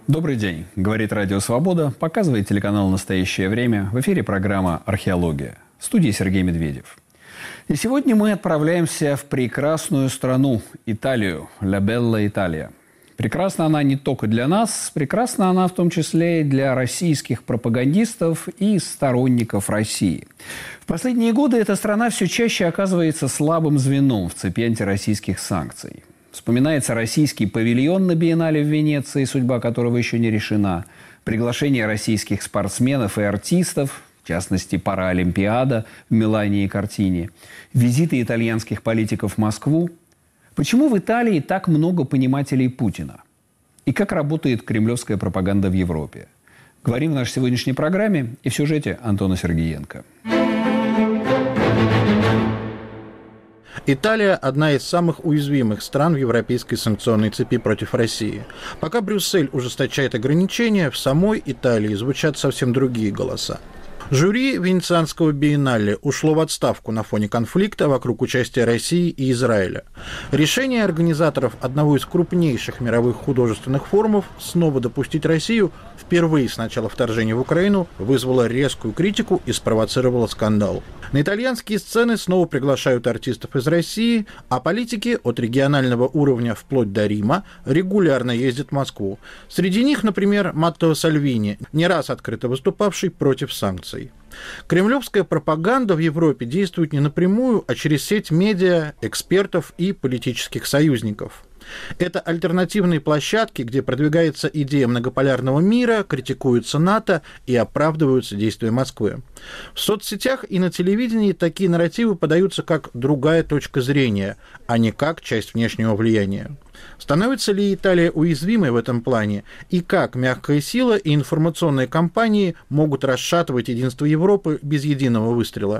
Добрый день. Говорит Радио Свобода, показывает телеканал «Настоящее время». В эфире программа «Археология». В студии Сергей Медведев. И сегодня мы отправляемся в прекрасную страну – Италию. «Ла Белла Италия». Прекрасна она не только для нас, прекрасна она в том числе и для российских пропагандистов и сторонников России. В последние годы эта страна все чаще оказывается слабым звеном в цепи антироссийских санкций. Вспоминается российский павильон на Биеннале в Венеции, судьба которого еще не решена, приглашение российских спортсменов и артистов, в частности, Паралимпиада в Милане и Кортине, визиты итальянских политиков в Москву. Почему в Италии так много понимателей Путина? И как работает кремлевская пропаганда в Европе? Говорим в нашей сегодняшней программе и в сюжете Антона Сергеенко. Италия – одна из самых уязвимых стран в европейской санкционной цепи против России. Пока Брюссель ужесточает ограничения, в самой Италии звучат совсем другие голоса. Жюри Венецианского биеннале ушло в отставку на фоне конфликта вокруг участия России и Израиля. Решение организаторов одного из крупнейших мировых художественных форумов снова допустить Россию впервые с начала вторжения в Украину вызвало резкую критику и спровоцировало скандал. На итальянские сцены снова приглашают артистов из России, а политики от регионального уровня вплоть до Рима регулярно ездят в Москву. Среди них, например, Маттео Сальвини, не раз открыто выступавший против санкций. Кремлевская пропаганда в Европе действует не напрямую, а через сеть медиа, экспертов и политических союзников. Это альтернативные площадки, где продвигается идея многополярного мира, критикуется НАТО и оправдываются действия Москвы. В соцсетях и на телевидении такие нарративы подаются как другая точка зрения, а не как часть внешнего влияния. Становится ли Италия уязвимой в этом плане? И как мягкая сила и информационные кампании могут расшатывать единство Европы без единого выстрела?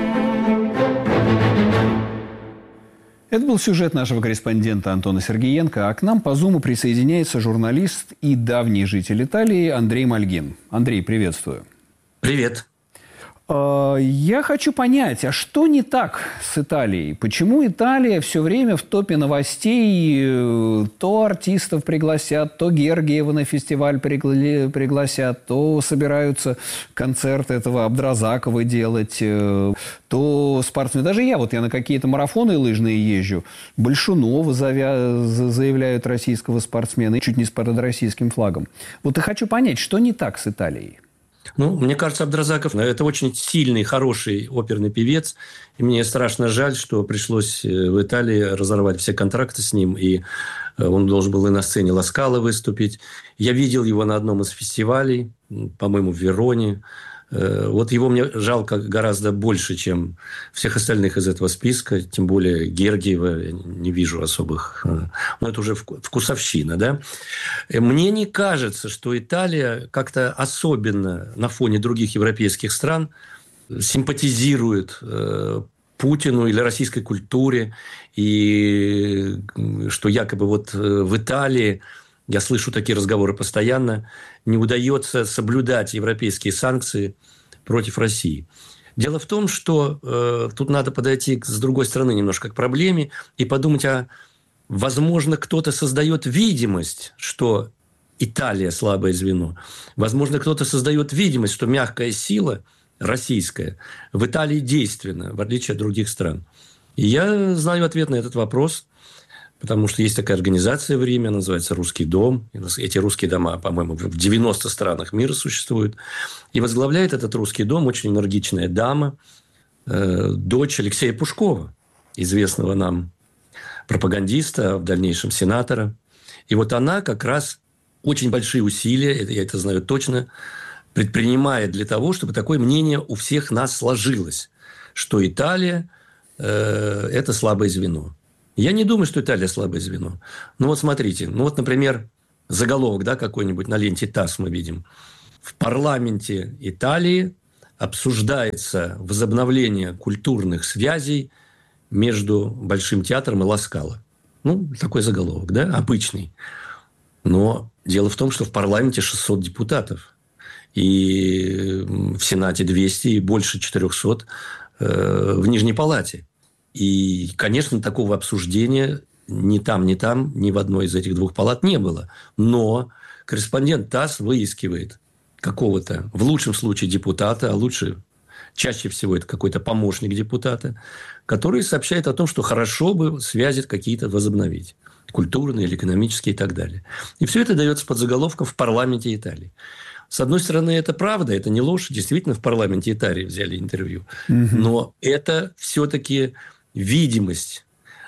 Это был сюжет нашего корреспондента Антона Сергеенко, а к нам по Зуму присоединяется журналист и давний житель Италии Андрей Мальгин. Андрей, приветствую. Привет. Я хочу понять, а что не так с Италией? Почему Италия все время в топе новостей? То артистов пригласят, то Гергиева на фестиваль пригласят, то собираются концерт этого Абдразакова делать, то спортсмены. Даже я на какие-то марафоны лыжные езжу. Большунова заявляют российского спортсмена, чуть не с российским флагом. И хочу понять, что не так с Италией? Мне кажется, Абдразаков – это очень сильный, хороший оперный певец. И мне страшно жаль, что пришлось в Италии разорвать все контракты с ним. И он должен был и на сцене Ла Скала выступить. Я видел его на одном из фестивалей, по-моему, в Вероне. Его мне жалко гораздо больше, чем всех остальных из этого списка. Тем более Гергиева я не вижу особых. Это уже вкусовщина, да? Мне не кажется, что Италия как-то особенно на фоне других европейских стран симпатизирует Путину или российской культуре. И что якобы в Италии, я слышу такие разговоры постоянно, не удается соблюдать европейские санкции против России. Дело в том, что тут надо подойти с другой стороны немножко к проблеме и подумать, возможно, кто-то создает видимость, что Италия слабое звено. Возможно, кто-то создает видимость, что мягкая сила российская в Италии действенна, в отличие от других стран. И я знаю ответ на этот вопрос. Потому что есть такая организация в Риме, она называется «Русский дом». Эти русские дома, по-моему, в 90 странах мира существуют. И возглавляет этот русский дом очень энергичная дама, дочь Алексея Пушкова, известного нам пропагандиста, а в дальнейшем сенатора. И она как раз очень большие усилия, я это знаю точно, предпринимает для того, чтобы такое мнение у всех нас сложилось, что Италия это слабое звено. Я не думаю, что Италия слабое звено. Смотрите. Например, заголовок какой-нибудь на ленте ТАСС мы видим. В парламенте Италии обсуждается возобновление культурных связей между Большим театром и Ла Скала. Такой заголовок, обычный. Но дело в том, что в парламенте 600 депутатов. И в Сенате 200 и больше 400 в Нижней палате. И, конечно, такого обсуждения ни там, ни в одной из этих двух палат не было. Но корреспондент ТАСС выискивает какого-то, в лучшем случае, депутата, а лучше, чаще всего, это какой-то помощник депутата, который сообщает о том, что хорошо бы связи какие-то возобновить. Культурные или экономические и так далее. И все это дается под заголовком «В парламенте Италии». С одной стороны, это правда, это не ложь. Действительно, в парламенте Италии взяли интервью. Но это все-таки видимость.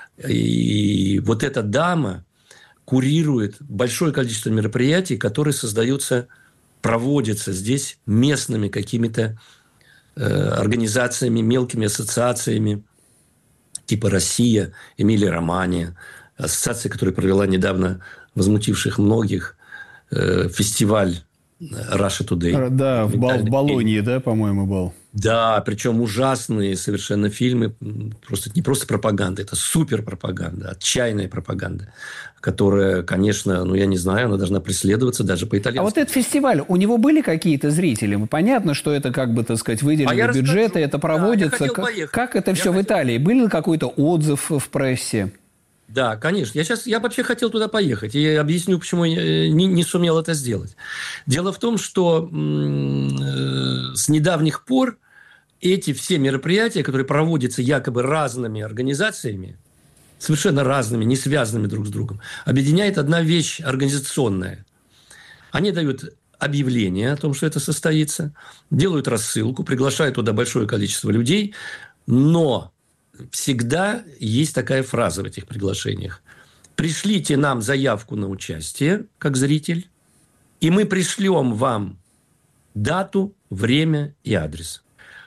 И вот эта дама курирует большое количество мероприятий, которые создаются, проводятся здесь местными какими-то организациями, мелкими ассоциациями, типа «Россия», «Эмилия-Романья», ассоциация, которая провела недавно возмутивших многих фестиваль Russia Today. Да, в Болонье, да, по-моему, был. Да, причем ужасные совершенно фильмы. Просто не просто пропаганда, это суперпропаганда, отчаянная пропаганда, которая, конечно, я не знаю, она должна преследоваться даже по итальянски. А вот этот фестиваль, у него были какие-то зрители? Понятно, что это, как бы, так сказать, выделенные бюджеты, это проводится. Да, как это все в Италии? Был какой-то отзыв в прессе? Да, конечно. Я вообще хотел туда поехать. И я объясню, почему я не сумел это сделать. Дело в том, что с недавних пор эти все мероприятия, которые проводятся якобы разными организациями, совершенно разными, не связанными друг с другом, объединяет одна вещь организационная. Они дают объявление о том, что это состоится, делают рассылку, приглашают туда большое количество людей, но всегда есть такая фраза в этих приглашениях. Пришлите нам заявку на участие, как зритель, и мы пришлем вам дату, время и адрес.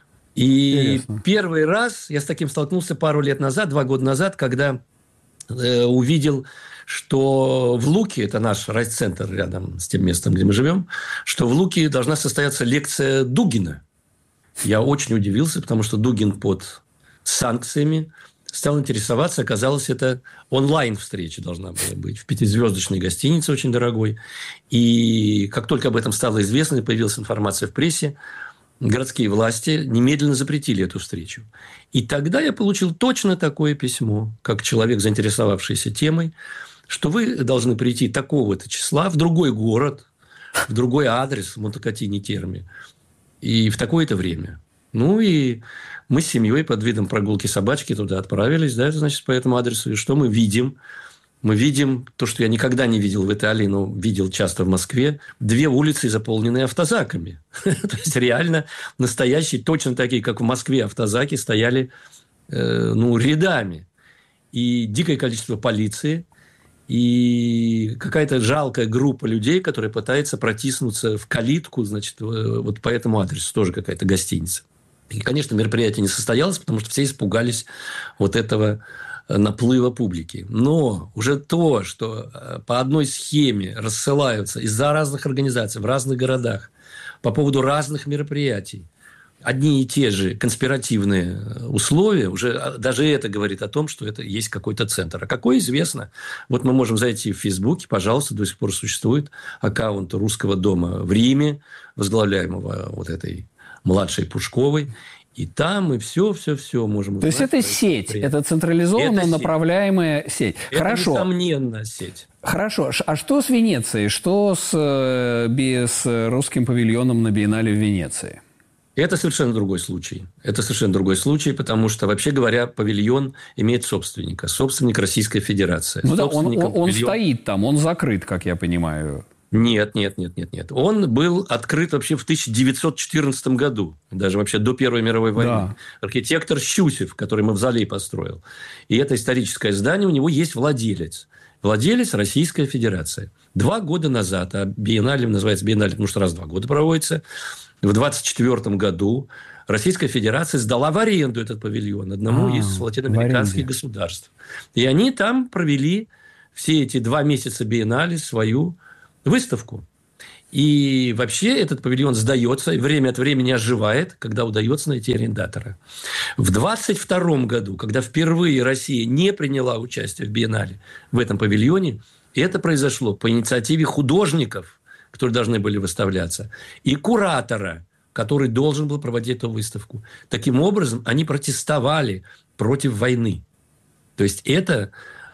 И интересно. Первый раз я с таким столкнулся пару лет назад, 2 года назад, когда увидел, что в Луке, это наш райцентр рядом с тем местом, где мы живем, что в Луке должна состояться лекция Дугина. Я очень удивился, потому что Дугин под санкциями, стал интересоваться. Оказалось, это онлайн-встреча должна была быть в 5-звездочной гостинице, очень дорогой. И как только об этом стало известно и появилась информация в прессе, городские власти немедленно запретили эту встречу. И тогда я получил точно такое письмо, как человек, заинтересовавшийся темой, что вы должны прийти такого-то числа в другой город, в другой адрес в Монтекатини-Терме и в такое-то время. И мы с семьей под видом прогулки собачки туда отправились, да, значит, по этому адресу. И что мы видим? Мы видим то, что я никогда не видел в Италии, но видел часто в Москве. 2 улицы, заполненные автозаками. То есть, реально настоящие, точно такие, как в Москве, автозаки стояли рядами. И дикое количество полиции. И какая-то жалкая группа людей, которая пытается протиснуться в калитку, значит, вот по этому адресу. Тоже какая-то гостиница. И, конечно, мероприятие не состоялось, потому что все испугались вот этого наплыва публики. Но уже то, что по одной схеме рассылаются из-за разных организаций в разных городах по поводу разных мероприятий одни и те же конспиративные условия, уже даже это говорит о том, что это есть какой-то центр. А какой, известно. Вот мы можем зайти в Фейсбуке, пожалуйста, до сих пор существует аккаунт Русского дома в Риме, возглавляемого вот этой младшей Пушковой. И там мы все можем узнать. То есть, это сеть, это централизованно направляемая сеть. Это, хорошо. Несомненно, сеть. Хорошо. А что с Венецией? Что с русским павильоном на биеннале в Венеции? Это совершенно другой случай. Это совершенно другой случай, потому что, вообще говоря, павильон имеет собственника. Собственник Российская Федерация. Ну да, он стоит там, он закрыт, как я понимаю. Нет. Он был открыт вообще в 1914 году. Даже вообще до Первой мировой войны. Да. Архитектор Щусев, который мавзолей построил. И это историческое здание, у него есть владелец. Владелец Российская Федерация. 2 года назад, а биеннале называется биеннале, потому что раз в 2 года проводится, в 1924 году Российская Федерация сдала в аренду этот павильон одному из латиноамериканских государств. И они там провели все эти 2 месяца биеннале свою выставку. И вообще этот павильон сдается, и время от времени оживает, когда удается найти арендатора. В 1922 году, когда впервые Россия не приняла участие в биеннале в этом павильоне, это произошло по инициативе художников, которые должны были выставляться, и куратора, который должен был проводить эту выставку. Таким образом, они протестовали против войны. То есть, это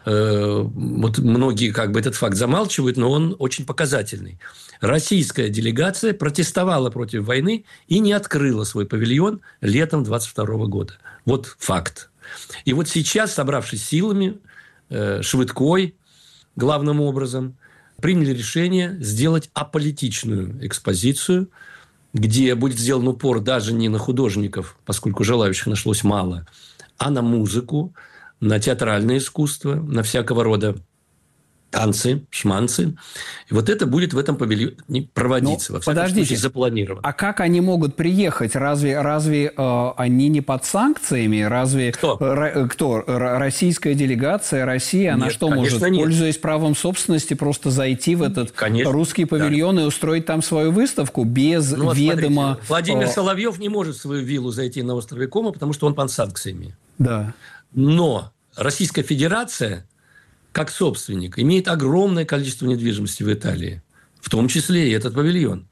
вот многие как бы этот факт замалчивают, но он очень показательный. Российская делегация протестовала против войны и не открыла свой павильон летом 22 года. Вот факт. И вот сейчас, собравшись силами, Швыдкой главным образом, приняли решение сделать аполитичную экспозицию, где будет сделан упор даже не на художников, поскольку желающих нашлось мало, а на музыку, на театральное искусство, на всякого рода танцы, шманцы. И вот это будет в этом павильоне проводиться. Во всяком случае, запланировано. А как они могут приехать? Разве они не под санкциями? Разве кто? Российская делегация, Россия, она что может, пользуясь правом собственности, просто зайти в этот русский павильон и устроить там свою выставку без ведома... Смотрите, Владимир Соловьев не может в свою виллу зайти на острове Кома, потому что он под санкциями. Да. Но Российская Федерация, как собственник, имеет огромное количество недвижимости в Италии, в том числе и этот павильон.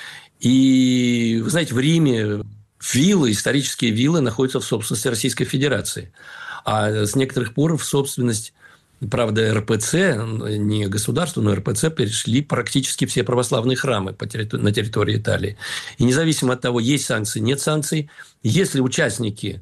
И, вы знаете, в Риме виллы, исторические виллы находятся в собственности Российской Федерации. А с некоторых пор в собственность, правда, РПЦ, не государство, но РПЦ, перешли практически все православные храмы на территории Италии. И независимо от того, есть санкции, нет санкций, если участники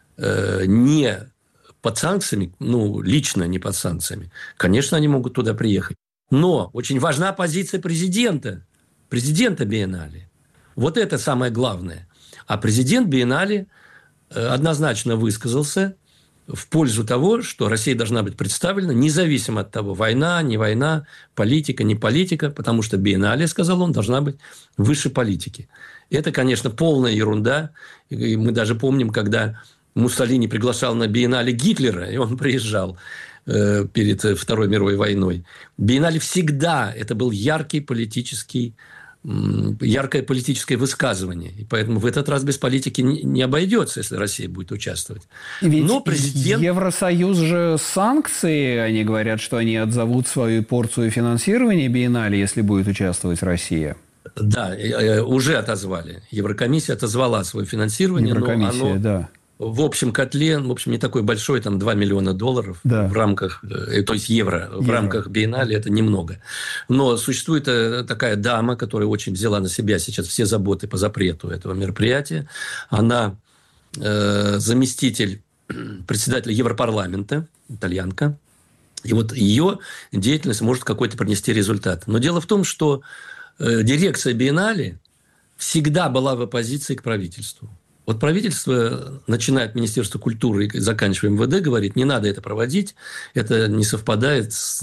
не под санкциями, лично не под санкциями, конечно, они могут туда приехать. Но очень важна позиция президента Биеннале. Вот это самое главное. А президент Биеннале однозначно высказался в пользу того, что Россия должна быть представлена, независимо от того, война, не война, политика, не политика, потому что Биеннале, сказал он, должна быть выше политики. Это, конечно, полная ерунда. И мы даже помним, когда Муссолини приглашал на Биеннале Гитлера, и он приезжал перед Второй мировой войной. Биеннале всегда это был яркое политическое высказывание. И поэтому в этот раз без политики не обойдется, если Россия будет участвовать. Ведь но президент... Евросоюз же санкции, они говорят, что они отзовут свою порцию финансирования Биеннале, если будет участвовать Россия. Да, уже отозвали. Еврокомиссия отозвала свое финансирование. Еврокомиссия, да. В общем котле, не такой большой, там 2 миллиона долларов в рамках, то есть евро, в рамках Биеннале, это немного. Но существует такая дама, которая очень взяла на себя сейчас все заботы по запрету этого мероприятия. Она заместитель председателя Европарламента, итальянка. И вот ее деятельность может какой-то принести результат. Но дело в том, что дирекция Биеннале всегда была в оппозиции к правительству. Вот правительство, начиная от Министерства культуры и заканчивая МВД, говорит, не надо это проводить, это не совпадает с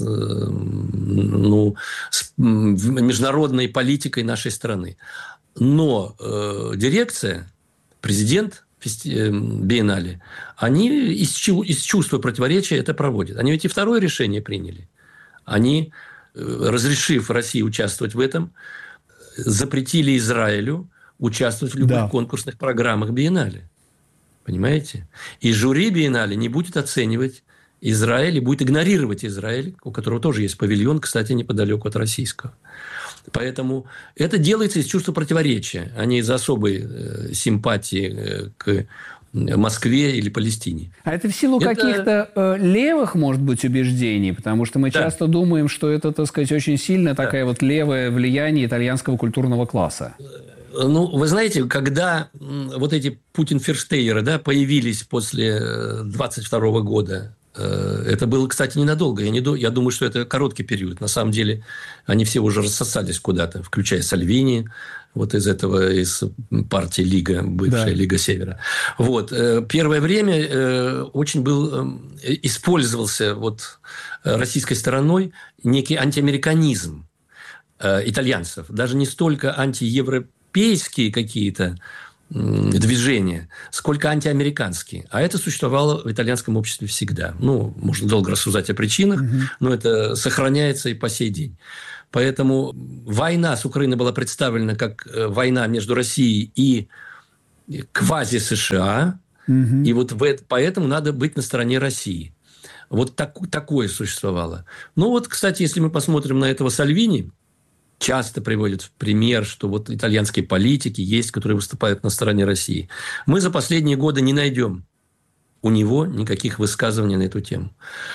международной политикой нашей страны. Но дирекция, президент Биеннале, они из чувства противоречия это проводят. Они ведь и второе решение приняли. Они, разрешив России участвовать в этом, запретили Израилю участвовать в любых конкурсных программах Биеннале. Понимаете? И жюри Биеннале не будет оценивать Израиль и будет игнорировать Израиль, у которого тоже есть павильон, кстати, неподалеку от российского. Поэтому это делается из чувства противоречия, а не из особой симпатии к Москве или Палестине. А это в силу каких-то левых, может быть, убеждений? Потому что мы часто думаем, что это, так сказать, очень сильно такое вот левое влияние итальянского культурного класса. Вы знаете, когда вот эти путинферштейеры появились после 22 года, это было, кстати, ненадолго. Я думаю, что это короткий период. На самом деле, они все уже рассосались куда-то, включая Сальвини, из партии Лига, бывшая Лига Севера. Первое время очень использовался российской стороной некий антиамериканизм итальянцев. Даже не столько антиевропейские какие-то движения, сколько антиамериканские. А это существовало в итальянском обществе всегда. Можно долго рассуждать о причинах, но это сохраняется и по сей день. Поэтому война с Украиной была представлена как война между Россией и квази-США. И поэтому надо быть на стороне России. Такое существовало. Кстати, если мы посмотрим на этого Сальвини, часто приводят в пример, что итальянские политики есть, которые выступают на стороне России. Мы за последние годы не найдем у него никаких высказываний на эту тему.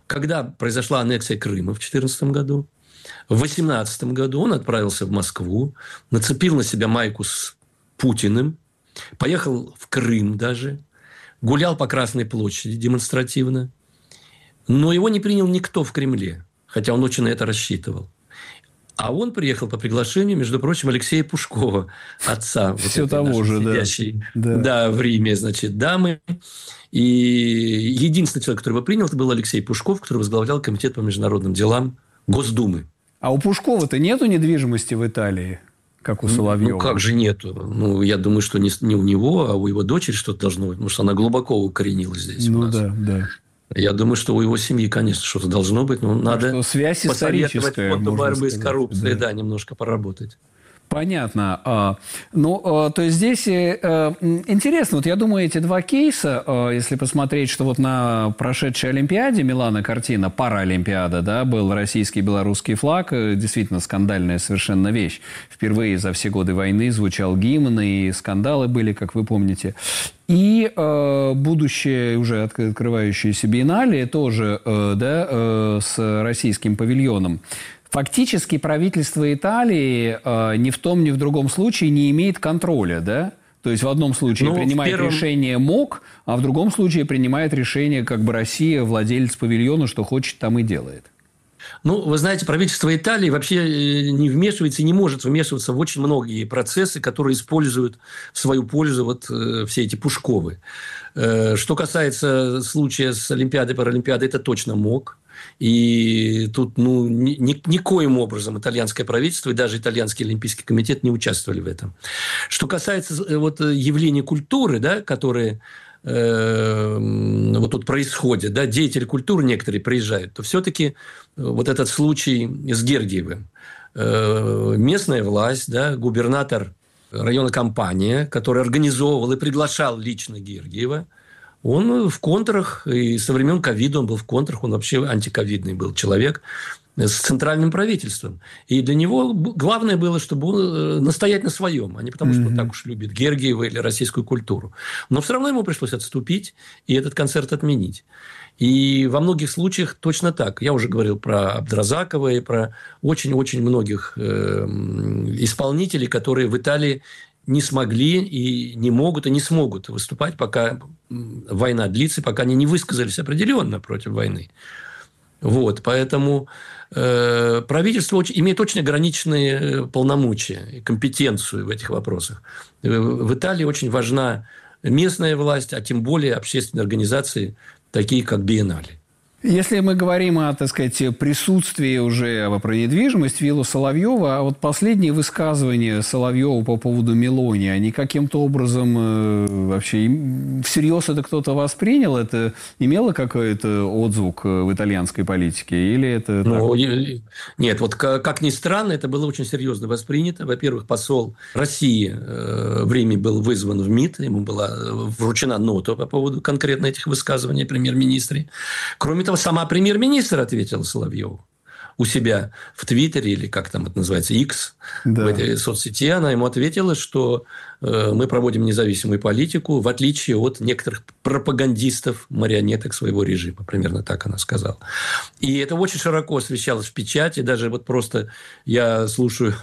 когда произошла аннексия Крыма в 2014 году, в 2018 году он отправился в Москву, нацепил на себя майку с Путиным, поехал в Крым даже, гулял по Красной площади демонстративно, но его не принял никто в Кремле, хотя он очень на это рассчитывал. А он приехал по приглашению, между прочим, Алексея Пушкова, отца все того же, сидящей в Риме, значит, дамы. И единственный человек, который его принял, это был Алексей Пушков, который возглавлял Комитет по международным делам Госдумы. А у Пушкова-то нету недвижимости в Италии, как у Соловьева? Ну, как же нету? Ну, я думаю, что не у него, а у его дочери что-то должно быть, потому что она глубоко укоренилась здесь у нас. Да. Я думаю, что у его семьи, конечно, что-то должно быть, но надо связь историческая, фонду борьбы с коррупцией, немножко поработать. Понятно. То есть здесь интересно. Вот я думаю, эти два кейса, если посмотреть, что вот на прошедшей Олимпиаде Милана Кортина, Паралимпиада, да, был российский и белорусский флаг, действительно скандальная совершенно вещь. Впервые за все годы войны звучал гимн, и скандалы были, как вы помните. И будущее, уже открывающееся биеннале, тоже с российским павильоном. Фактически правительство Италии ни в том, ни в другом случае не имеет контроля, да? То есть в одном случае принимает решение МОК, а в другом случае принимает решение как бы Россия, владелец павильона, что хочет, там и делает. Ну, вы знаете, правительство Италии вообще не вмешивается и не может вмешиваться в очень многие процессы, которые используют в свою пользу вот все эти Пушковы. Что касается случая с Олимпиадой, Паралимпиадой, это точно МОК. И тут никоим образом итальянское правительство и даже итальянский олимпийский комитет не участвовали в этом. Что касается вот явлений культуры, да, которые вот тут происходят, да, деятели культуры некоторые приезжают, то все-таки вот этот случай с Гергиевым. Местная власть, да, губернатор района Кампания, который организовывал и приглашал лично Гергиева, он в контрах, и со времен ковида он был в контрах, он вообще антиковидный был человек, с центральным правительством. И для него главное было, чтобы он настоять на своем, а не потому, что он так уж любит Гергиева или российскую культуру. Но все равно ему пришлось отступить и этот концерт отменить. И во многих случаях точно так. Я уже говорил про Абдразакова и про очень-очень многих исполнителей, которые в Италии не смогли и не могут, и не смогут выступать, пока война длится, пока они не высказались определенно против войны. Вот, поэтому правительство имеет очень ограниченные полномочия и компетенцию в этих вопросах. В Италии очень важна местная власть, а тем более общественные организации, такие как биеннале. Если мы говорим о, так сказать, присутствии уже про недвижимость виллы Соловьева, а вот последние высказывания Соловьева по поводу Мелони, они каким-то образом вообще всерьез это кто-то воспринял? Это имело какой-то отзвук в итальянской политике? Или это Нет, вот как ни странно, это было очень серьезно воспринято. Во-первых, посол России в Риме был вызван в МИД, ему была вручена нота по поводу конкретно этих высказываний премьер-министра. Кроме того, сама премьер-министр ответила Соловьеву у себя в Твиттере, или как там это называется, X, в этой соцсети. Она ему ответила, что мы проводим независимую политику, в отличие от некоторых пропагандистов, марионеток своего режима. Примерно так она сказала. И это очень широко освещалось в печати. Даже вот просто я слушаю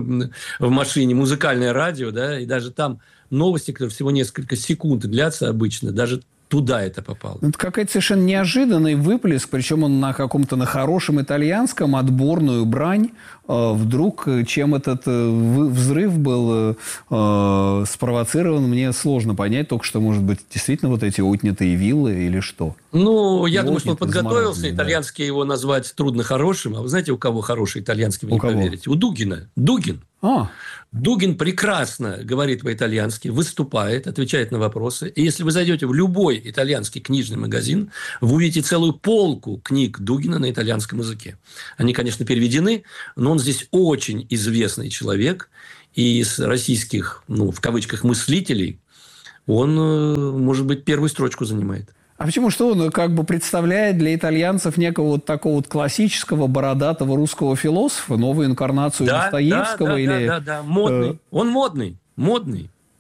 в машине музыкальное радио, да, и даже там новости, которые всего несколько секунд длятся обычно, даже туда это попало. Это какой-то совершенно неожиданный выплеск, причем он на хорошем итальянском, отборную брань. Вдруг, чем этот взрыв был спровоцирован, мне сложно понять, только что, может быть, действительно вот эти отнятые виллы или что? Ну, я думаю, что он подготовился. Итальянский его назвать трудно хорошим. А вы знаете, у кого хороший итальянский, вы не поверите? У Дугина. Дугин. Дугин прекрасно говорит по-итальянски, выступает, отвечает на вопросы. И если вы зайдете в любой итальянский книжный магазин, вы увидите целую полку книг Дугина на итальянском языке. Они, конечно, переведены, но он здесь очень известный человек. И из российских, в кавычках, мыслителей он, может быть, первую строчку занимает. А почему? Что он как бы представляет для итальянцев некого вот такого вот классического бородатого русского философа, новую инкарнацию Достоевского? Да, модный. Он модный.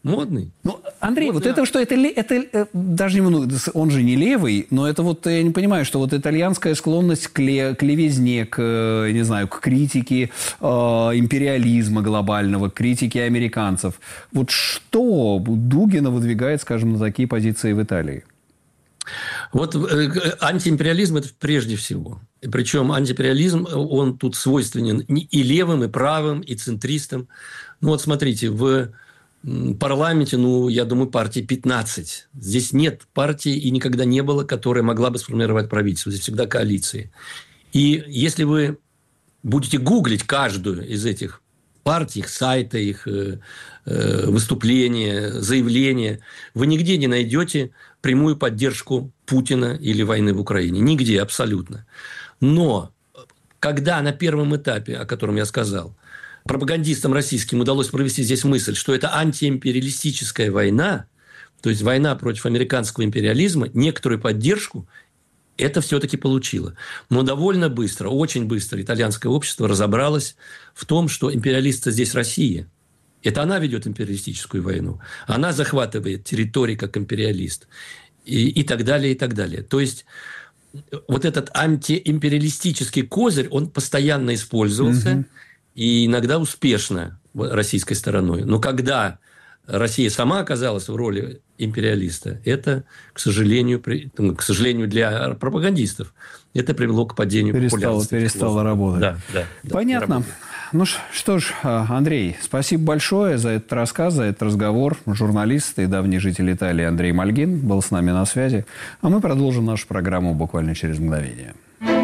Модный. Ну, Андрей, вот это что, это даже он же не левый, но это вот, я не понимаю, что вот итальянская склонность к левизне, не знаю, к критике империализма глобального, к критике американцев. Вот что Дугина выдвигает, скажем, на такие позиции в Италии? Вот антиимпериализм – это прежде всего. Причем антиимпериализм, он тут свойственен и левым, и правым, и центристам. Ну вот смотрите, в парламенте, я думаю, партий 15. Здесь нет партии и никогда не было, которая могла бы сформировать правительство. Здесь всегда коалиции. И если вы будете гуглить каждую из этих партий, их сайты, их выступления, заявления, вы нигде не найдете прямую поддержку Путина или войны в Украине. Нигде абсолютно. Но когда на первом этапе, о котором я сказал, пропагандистам российским удалось провести здесь мысль, что это антиимпериалистическая война, то есть война против американского империализма, некоторую поддержку это все-таки получило. Но довольно быстро, очень быстро итальянское общество разобралось в том, что империалист здесь Россия. Это она ведет империалистическую войну. Она захватывает территории как империалист. И так далее, и так далее. То есть вот этот антиимпериалистический козырь, он постоянно использовался, и иногда успешно российской стороной. Но когда Россия сама оказалась в роли империалиста, это, к сожалению для пропагандистов, это привело к падению популярности. Перестало работать. Да, понятно. Ну что ж, Андрей, спасибо большое за этот рассказ, за этот разговор. Журналист и давний житель Италии Андрей Мальгин был с нами на связи. А мы продолжим нашу программу буквально через мгновение.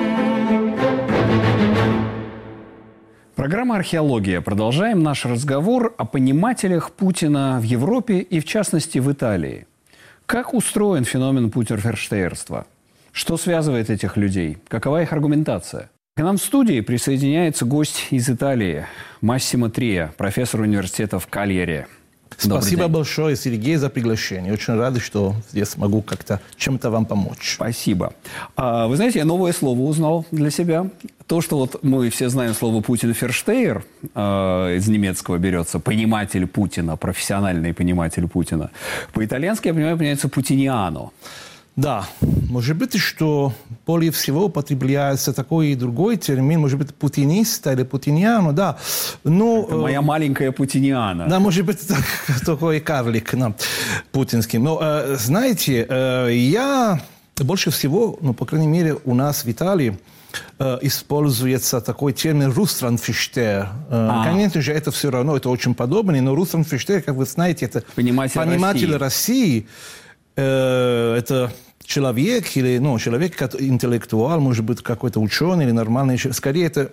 Программа «Археология». Продолжаем наш разговор о понимателях Путина в Европе и, в частности, в Италии. Как устроен феномен путерферштейерства? Что связывает этих людей? Какова их аргументация? К нам в студии присоединяется гость из Италии Массимо Трия, профессор университета в Кальяре. Спасибо большое, Сергей, за приглашение. Очень рад, что здесь могу как-то чем-то вам помочь. Спасибо. Вы знаете, я новое слово узнал для себя. То, что вот мы все знаем слово «путинферштейер», из немецкого берется, пониматель Путина, профессиональный пониматель Путина. По-итальянски, я понимаю, понимается «путиниано». Да, может быть, что более всего употребляется такой и другой термин, может быть, путиниста или путиниано, да. Но, это моя маленькая путиниана. Да, может быть, такой карлик путинский. Но, знаете, я больше всего, по крайней мере, у нас в Италии используется такой термин «рустрандфиштер». Конечно же, это все равно, это очень подобное, но рустрандфиштер, как вы знаете, это пониматель России. Это человек, или, человек, интеллектуал, может быть, какой-то ученый или нормальный. Скорее, это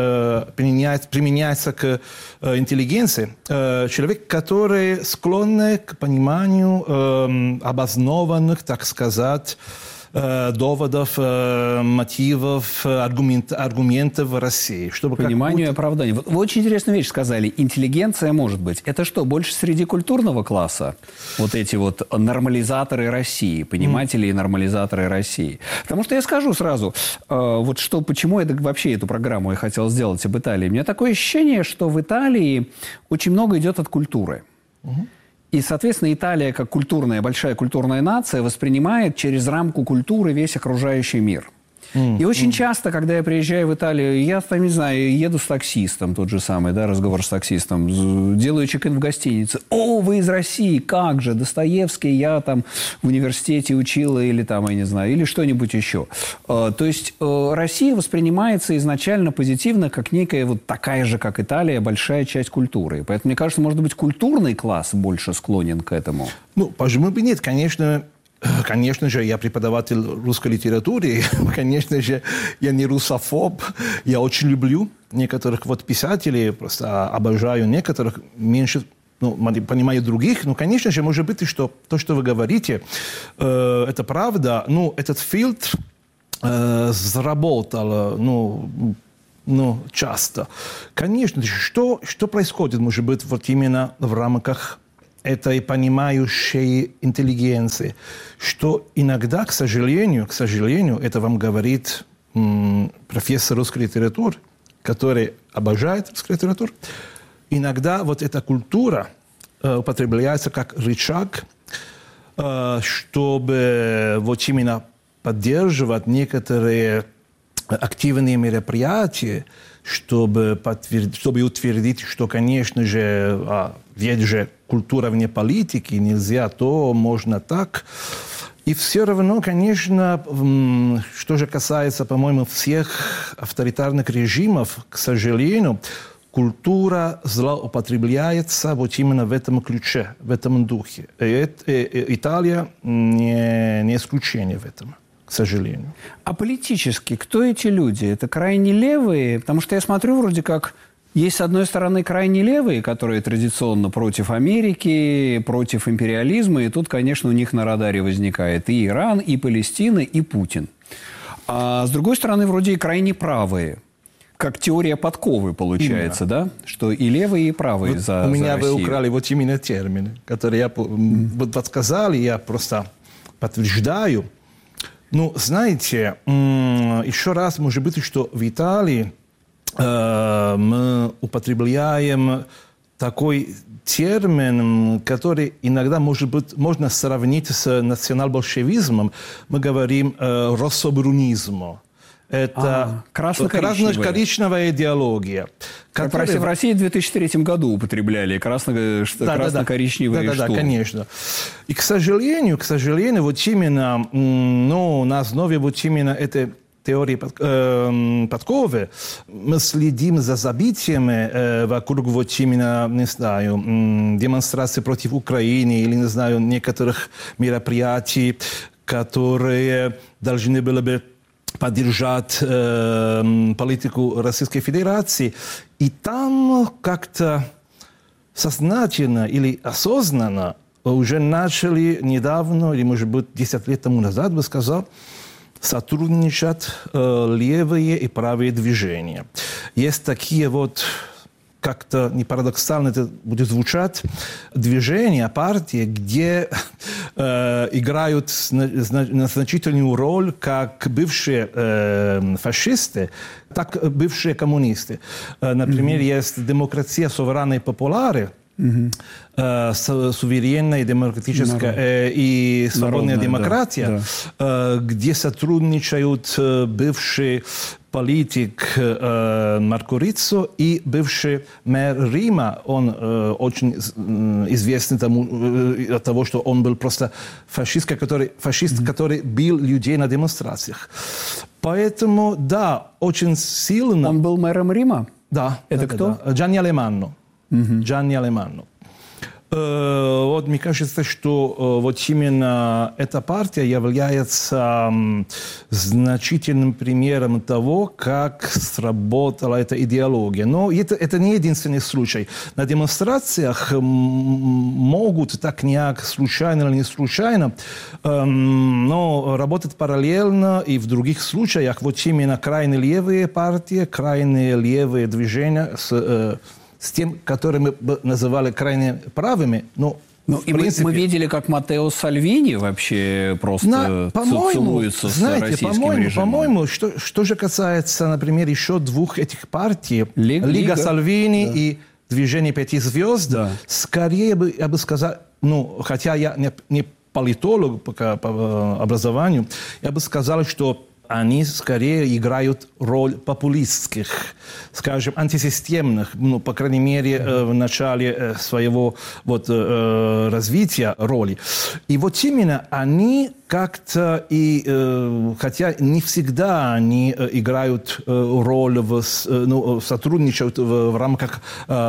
применяется к интеллигенции. Человек, который склонен к пониманию обоснованных, так сказать, доводов, мотивов, аргументов России. Чтобы пониманию и оправданию. Вы очень интересную вещь сказали. Интеллигенция может быть. Это что, больше среди культурного класса? Вот эти вот нормализаторы России, пониматели и нормализаторы России. Потому что я скажу сразу, почему вообще эту программу я хотел сделать об Италии. У меня такое ощущение, что в Италии очень много идет от культуры. И, соответственно, Италия, как большая культурная нация, воспринимает через рамку культуры весь окружающий мир. И очень часто, когда я приезжаю в Италию, я там, не знаю, еду с таксистом, тот же самый, разговор с таксистом, делаю чек-ин в гостинице. О, вы из России, как же, Достоевский, я там в университете учила, или там, я не знаю, или что-нибудь еще. То есть Россия воспринимается изначально позитивно, как некая вот такая же, как Италия, большая часть культуры. Поэтому, мне кажется, может быть, культурный класс больше склонен к этому. Почему бы нет, Конечно же, я преподаватель русской литературы, конечно же, я не русофоб, я очень люблю некоторых писателей, просто обожаю некоторых, меньше понимаю других, конечно же, может быть, что то, что вы говорите, это правда, этот фильтр заработал, часто. Конечно же, что происходит, может быть, именно в рамках этой понимающей интеллигенции, что иногда, к сожалению, это вам говорит профессор русской литературы, который обожает русскую литературу, иногда эта культура употребляется как рычаг, чтобы вот именно поддерживать некоторые активные мероприятия, чтобы утвердить, что, конечно же, ведь же культура вне политики, нельзя то, можно так. И все равно, конечно, что же касается, по-моему, всех авторитарных режимов, к сожалению, культура злоупотребляется вот именно в этом ключе, в этом духе. И Италия не исключение в этом, к сожалению. А политически кто эти люди? Это крайне левые? Потому что я смотрю, вроде как есть, с одной стороны, крайне левые, которые традиционно против Америки, против империализма, и тут, конечно, у них на радаре возникает и Иран, и Палестина, и Путин. А с другой стороны, вроде и крайне правые. Как теория подковы получается, да? Что и левые, и правые вот за у меня Россию. вы украли вот именно термины, которые я вот подсказали, я просто подтверждаю. Ну, знаете, еще раз, может быть, что в Италии мы употребляем такой термин, который иногда, может быть, можно сравнить с национал-большевизмом. Мы говорим «россобрунизм». Это красно-коричневая идеология. Как в России в 2003 году употребляли красно-коричневые штурмы. Да, конечно. И, к сожалению, вот именно на основе вот именно этой теории подковы мы следим за событиями вокруг вот именно, не знаю, демонстраций против Украины или, не знаю, некоторых мероприятий, которые должны были бы поддержать политику Российской Федерации. И там как-то сознательно или осознанно уже начали недавно, или, может быть, 10 лет тому назад, бы сказал, сотрудничать левые и правые движения. Есть такие вот, как-то не парадоксально это будет звучать, движения, партии, где играют значительную роль как бывшие фашисты, так и бывшие коммунисты. Например, есть «Демократия суверенной популяры», суверенная, демократическая и свободная демократия, где сотрудничают бывший политик Марко Риццо и бывший мэр Рима. Он очень известный от того, что он был просто фашист, который бил людей на демонстрациях. Поэтому, да, очень сильно... Он был мэром Рима? Да. Это кто? Да. Джанни Алеманно. Джанни Алеманно. Вот мне кажется, что вот именно эта партия является значительным примером того, как сработала эта идеология. Но это не единственный случай. На демонстрациях могут так не случайно или не случайно, но работать параллельно и в других случаях вот именно крайне левые партии, крайне левые движения с тем, которые мы называли крайне правыми, но и принципе... мы видели, как Маттео Сальвини вообще просто целуется с российским режимом. По-моему, что же касается, например, еще двух этих партий, Лига Сальвини и Движение Пяти Звезд, скорее я бы сказал, хотя я не политолог по образованию, я бы сказал, что они скорее играют роль популистских, скажем, антисистемных, по крайней мере, в начале своего развития роли. И вот именно они как-то, хотя не всегда они играют роль, сотрудничают в рамках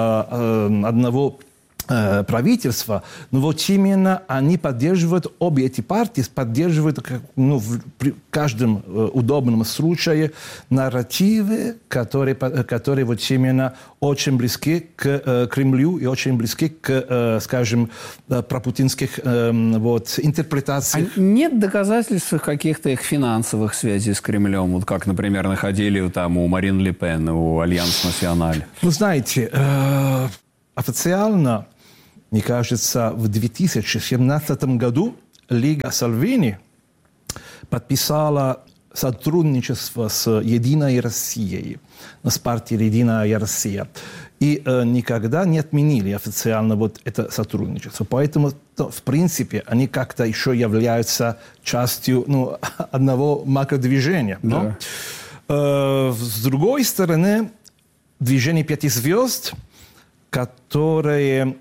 одного правительства, но вот именно они поддерживают, обе эти партии поддерживают при каждом удобном случае нарративы, которые вот именно очень близки к Кремлю и очень близки к, скажем, пропутинских интерпретациям. А нет доказательств каких-то их финансовых связей с Кремлем? Вот как, например, находили там у Марин Ле Пен, у Альянс Националь? Ну, знаете, официально, мне кажется, в 2017 году Лига Сальвини подписала сотрудничество с «Единой Россией», с партией «Единая Россия». и никогда не отменили официально вот это сотрудничество. Поэтому, в принципе, они как-то еще являются частью одного макродвижения. Да. С другой стороны, движение «Пяти звезд», которое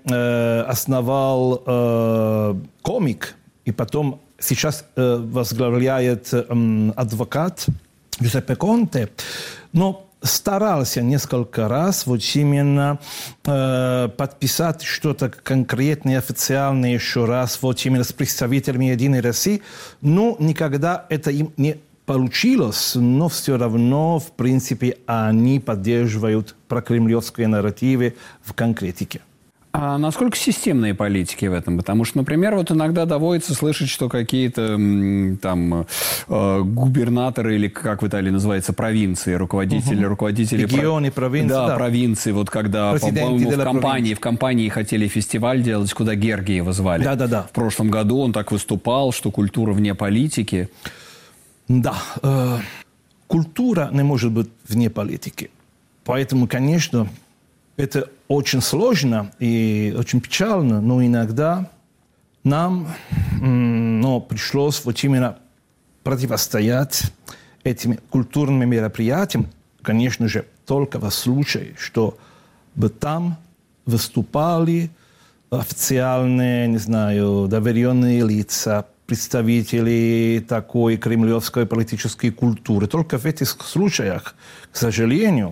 основал комик, и потом сейчас возглавляет адвокат Джузеппе Конте, но старался несколько раз вот именно подписать что-то конкретное, официальное еще раз вот именно с представителями «Единой России», но никогда это им не получилось, но все равно, в принципе, они поддерживают прокремлевские нарративы в конкретике. А насколько системные политики в этом? Потому что, например, вот иногда доводится слышать, что какие-то там губернаторы или, как в Италии называется, провинции, руководители регионы, провинции. Да, провинции. Вот когда, по-моему, в компании хотели фестиваль делать, куда Гергиева звали. Да. В прошлом году он так выступал, что культура вне политики. Да, культура не может быть вне политики. Поэтому, конечно, это очень сложно и очень печально, но иногда нам пришлось вот именно противостоять этим культурным мероприятиям, конечно же, только в случае, чтобы там выступали официальные, не знаю, доверенные лица, представители такой кремлевской политической культуры. Только в этих случаях, к сожалению,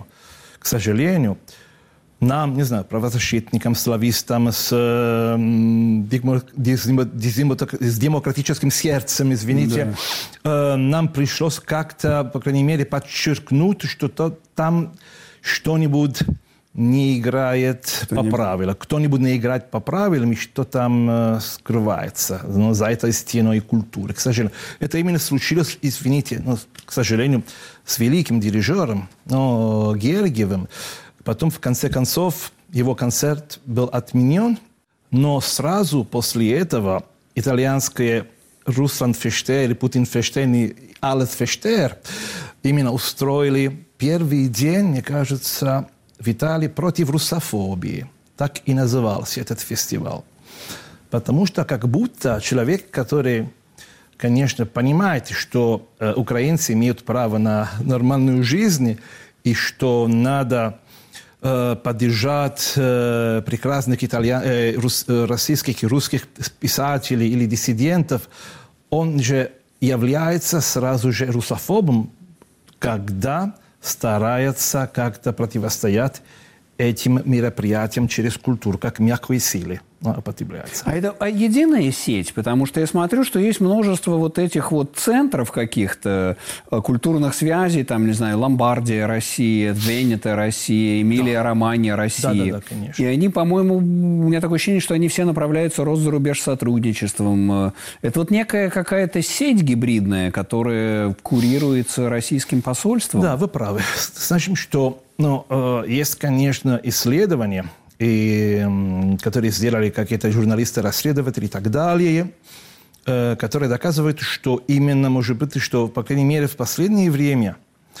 нам, не знаю, правозащитникам, славистам с демократическим сердцем, извините, нам пришлось как-то, по крайней мере, подчеркнуть, что там что-нибудь не играет по правилам. Кто-нибудь не играет по правилам, и что там скрывается за этой стеной культуры. К сожалению, это именно случилось, извините, к сожалению, с великим дирижером Гергиевым. Потом, в конце концов, его концерт был отменен, но сразу после этого итальянские Руслан Фештер, Путин Фештер и Алес Фештер именно устроили первый день, мне кажется, в Италии против русофобии. Так и назывался этот фестиваль. Потому что как будто человек, который, конечно, понимает, что украинцы имеют право на нормальную жизнь и что надо поддержать прекрасных российских и русских писателей или диссидентов, он же является сразу же русофобом, когда старается как-то противостоять этим мероприятиям через культуру, как мягкой силе употребляется. А это единая сеть? Потому что я смотрю, что есть множество вот этих вот центров каких-то культурных связей, там, не знаю, Ломбардия, Россия, Венето, Россия, Эмилия-Романья, Россия. Да, конечно. И они, по-моему, у меня такое ощущение, что они все направляются рост за рубеж сотрудничеством. Это вот некая какая-то сеть гибридная, которая курируется российским посольством? Да, вы правы. Значит, что есть, конечно, исследования, которые сделали какие-то журналисты-расследователи и так далее, которые доказывают, что именно, может быть, что, по крайней мере, в последнее время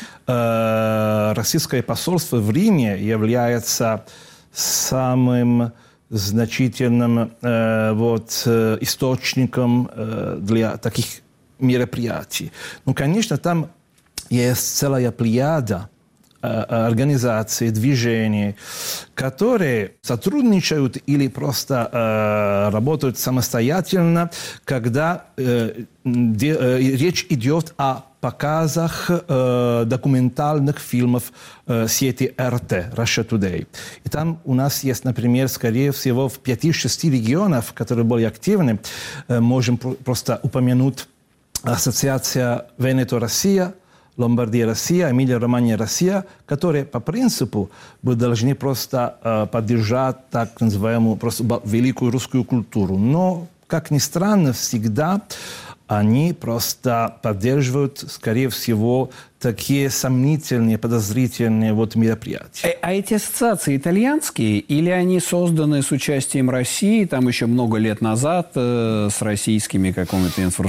российское посольство в Риме является самым значительным источником для таких мероприятий. Конечно, там есть целая плеяда организации, движений, которые сотрудничают или просто работают самостоятельно, когда речь идет о показах документальных фильмов сети РТ, Russia Today. И там у нас есть, например, скорее всего, в 5-6 регионах, которые более активны, можем просто упомянуть Ассоциация Венето-Россия, Ломбардия Россия, Эмилия-Романья Россия, которые по принципу мы должны просто поддержать так называемую просто великую русскую культуру. Но, как ни странно, всегда они просто поддерживают, скорее всего, такие сомнительные, подозрительные мероприятия. А эти ассоциации итальянские или они созданы с участием России, там еще много лет назад, с российскими какими-то